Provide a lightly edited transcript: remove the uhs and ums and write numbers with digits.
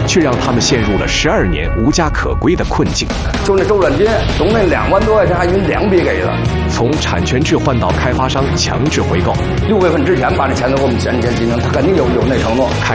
却让他们陷入了12年无家可归的困境。 就那周转金，从那2万多块钱还匀2笔给的， 从产权制换到开发商强制回购， 6月份之前把这钱都给我们前进行，他肯定有那承诺。